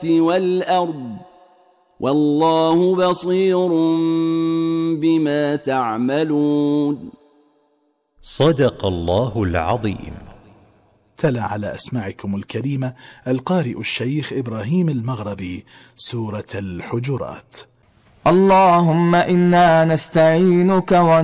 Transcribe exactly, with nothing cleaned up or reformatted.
والأرض والله بصير بما تعملون. صدق الله العظيم. تلا على أسماعكم الكريمة القارئ الشيخ إبراهيم المغربي سورة الحجرات. اللهم إنا نستعينك